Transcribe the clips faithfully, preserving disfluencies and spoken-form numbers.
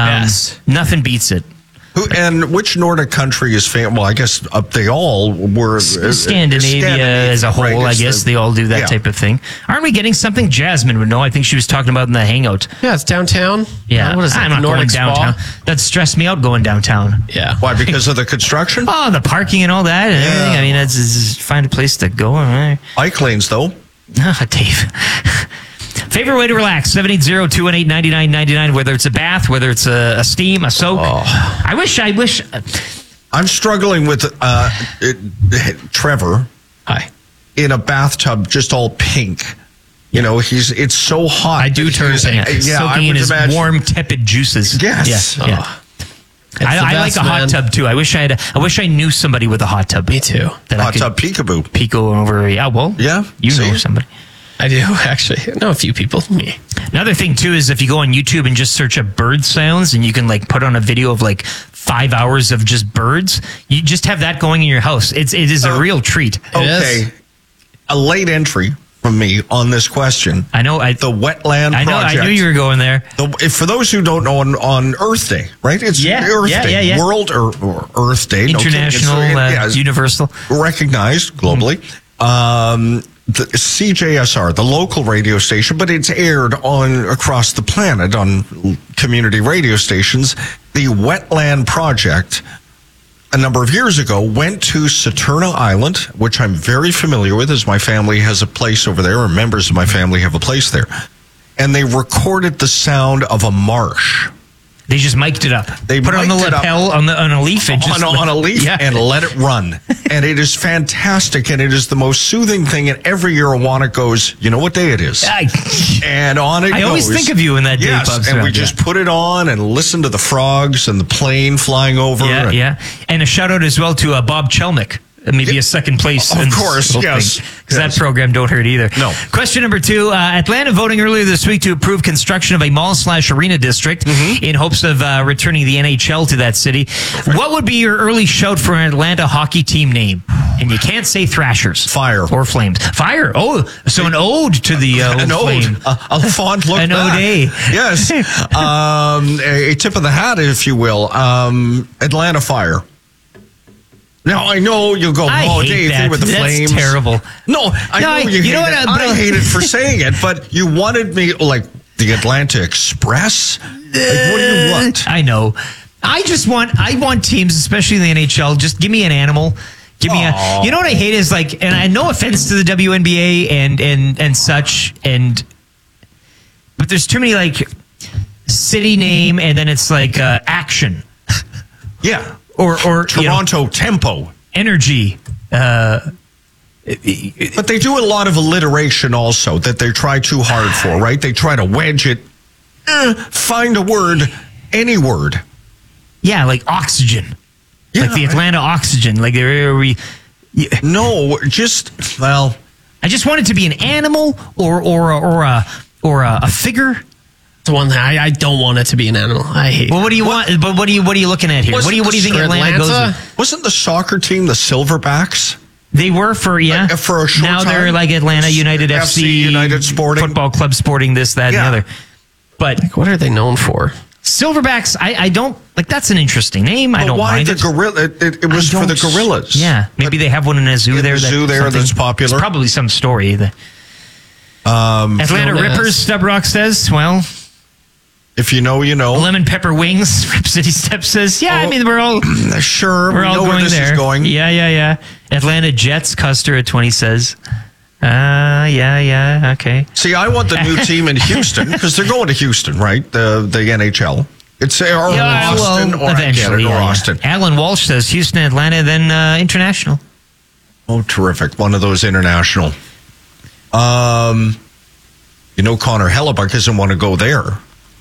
Um, Yes. Nothing beats it. Who, and which Nordic country is famous? Well, I guess uh, they all were. Uh, Scandinavia, Scandinavia as a whole, right, I guess the, they all do that yeah. type of thing. Aren't we getting something Jasmine would know? I think she was talking about in the Hangout. Yeah, it's downtown. Yeah, Uh, what is it? I'm not Nordic going downtown. Spa? That stressed me out going downtown. Yeah. Why? Because of the construction? Oh, the parking and all that and Yeah. everything. I mean, it's, it's find a place to go. Right. Bike lanes, though. Ah, Dave. Favorite way to relax, seven eight zero, two one eight, nine nine nine nine, whether it's a bath, whether it's a, a steam, a soak. Oh. I wish, I wish. I'm struggling with uh, it, Trevor Hi. in a bathtub, just all pink. You know, he's it's so hot. I do turn He's- pink. Yeah, I soaking in would his imagine. warm, tepid juices. Yes. Yeah. yeah. Oh. It's I, the I like best, a hot man. tub too. I wish I had. A, I wish I knew somebody with a hot tub. Me too. That I Hot could tub peekaboo. peek over. Yeah, well, Yeah, you see? know somebody. I do, actually. I know a few people. Me. Another thing too is if you go on YouTube and just search up bird sounds, and you can like put on a video of like five hours of just birds. You just have that going in your house. It's it is a Uh, real treat. Okay, is. a late entry from me on this question. I know. I The wetland I know. project. I knew you were going there. The, if- for those who don't know, on, on Earth Day, right? It's Yeah, Earth yeah, Day, yeah, yeah. World or, or Earth Day, no kidding. It's- International, uh, yeah, it's universal. recognized globally. Um, the C J S R, the local radio station, but it's aired on across the planet on community radio stations. The Wetland Project, a number of years ago, went to Saturna Island, which I'm very familiar with, as my family has a place over there, or members of my family have a place there. And they recorded the sound of a marsh. They just mic'd it up. They put it on the mic'd it up. lapel on the on a leaf and just on, on a leaf Yeah. and let it run. And it is fantastic, and it is the most soothing thing. And every year Awana goes, you know what day it is? I, And on it I goes. always think of you when that day Yes, pops and we around, just yeah. put it on and listen to the frogs and the plane flying over. yeah, and- yeah. And a shout out as well to uh, Bob Chelmick. Uh, Maybe Yeah. a second place. Of in this course, whole yes, thing, 'cause yes. that program don't hurt either. No. Question number two. Uh, Atlanta voting earlier this week to approve construction of a mall slash arena district Mm-hmm. in hopes of uh, returning the N H L to that city. What would be your early shout for an Atlanta hockey team name? And you can't say Thrashers. Fire. Or Flames. Fire. Oh, so an ode to the uh, old An ode, flame. a, a fond look An back. ode. Yes. Um, a, a tip of the hat, if you will. Um, Atlanta Fire. Now, I know you'll go, I oh, hate Dave, that. with the That's flames. terrible. No, I No, know I- you, you hate know what, it. uh, but- I hate it for saying it, but you wanted me, like, the Atlanta Express? Like, what do you want? I know. I just want I want teams, especially in the N H L. Just give me an animal. Give me a. Aw. You know what I hate is like, and I no offense to the W N B A and and and such, and but there's too many like city name, and then it's like uh, action Yeah. or or you know, Toronto Tempo. energy. Uh, But they do a lot of alliteration also that they try too hard for, right? They try to wedge it. Eh, find a word, any word. yeah, like oxygen, Yeah, like the Atlanta Oxygen. Like there we. Yeah. No, just, well, I just want it to be an animal or or or a or a, a figure. It's one that I, I don't want it to be an animal. I hate Well, what do you want? But what do you what are you looking at here? What do you what do you think For Atlanta, goes Atlanta? with? wasn't the soccer team the Silverbacks? They were for yeah Like, for a short now they're time? like Atlanta United F C, F C United Sporting. Football Club Sporting, this that Yeah. and the other. But What are they known for? Silverbacks, I, I don't like. That's an interesting name. I But don't why mind the it. gorilla? It, it, it I was for the don't- gorillas. Yeah, maybe they have one in a zoo Yeah, there. the that- zoo there something- that's popular. It's probably some story. That, Um, Atlanta known as- Rippers, Stubrock says. Well, if you know, you know. lemon pepper wings. Rip City Step says. Yeah, I Oh. mean we're all Sure, we're we all know going where this there. is going. Yeah, yeah, yeah. Atlanta Jets. Custer at twenty says. Ah, uh, yeah, yeah. Okay. See, I want the new team in Houston because they're going to Houston, right? The the N H L. It's or Yeah, Austin well, or I get eventually, it, or yeah, yeah. Austin. Alan Walsh says Houston, Atlanta, then uh, international. Oh, terrific! One of those international. Um, you know, Connor Hellebuck doesn't want to go there.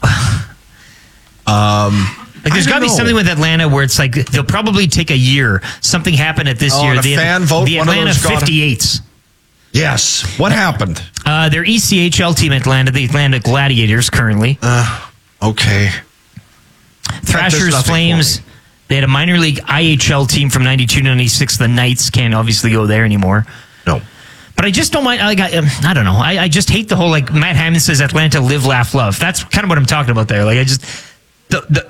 Um, Like, there's I got to don't be know. something with Atlanta where it's like they'll probably take a year. Something happened at this Oh, year. and a the fan vote, the one of Atlanta those got it? fifty-eights. Yes. What happened? Uh, their E C H L team, Atlanta, the Atlanta Gladiators, currently. Uh, okay. Thrashers, nothing for Flames. me. They had a minor league I H L team from ninety-two ninety-six. The Knights can't obviously go there anymore. No. But I just don't mind. Like, I, um, I don't know. I, I just hate the whole, like, Matt Hammond says Atlanta, live, laugh, love. That's kind of what I'm talking about there. Like, I just. The, the,